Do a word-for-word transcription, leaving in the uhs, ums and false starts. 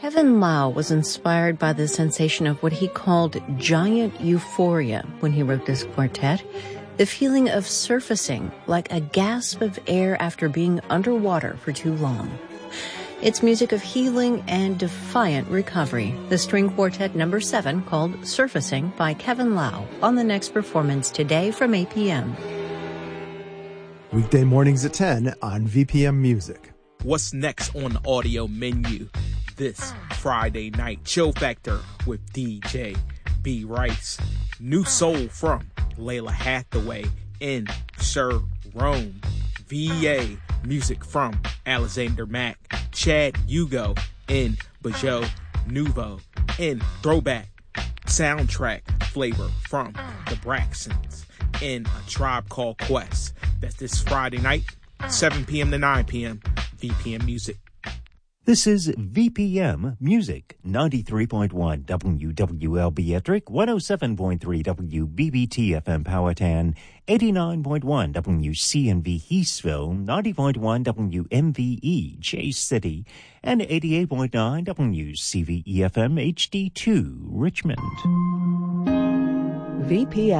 Kevin Lau was inspired by the sensation of what he called giant euphoria when he wrote this quartet, the feeling of surfacing like a gasp of air after being underwater for too long. It's music of healing and defiant recovery. The string quartet number seven called Surfacing by Kevin Lau on the next performance today from eight p.m. Weekday mornings at ten on V P M Music. What's next on the audio menu? This Friday night, Chill Factor with D J B. Rice. New soul from Layla Hathaway in Sir Rome. V A music from Alexander Mack. Chad Hugo in Bajo Nouveau. In Throwback soundtrack flavor from the Braxtons. In A Tribe Called Quest. That's this Friday night, seven p.m. to nine p.m. V P M Music. This is V P M Music, ninety-three point one W W L Beatric, one oh seven point three W B B T F M Powhatan, eighty-nine point one W C N V Eastville, ninety point one W M V E Chase City, and eighty-eight point nine W C V E F M H D two Richmond. V P M